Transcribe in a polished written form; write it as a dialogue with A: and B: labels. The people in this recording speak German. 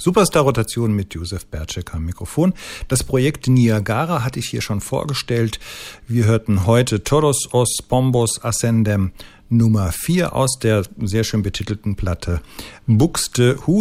A: Superstar-Rotation mit Josef Bertschek am Mikrofon. Das Projekt Niagara hatte ich hier schon vorgestellt. Wir hörten heute Todos os Pombos Ascendem Nummer 4 aus der sehr schön betitelten Platte Buxtehude.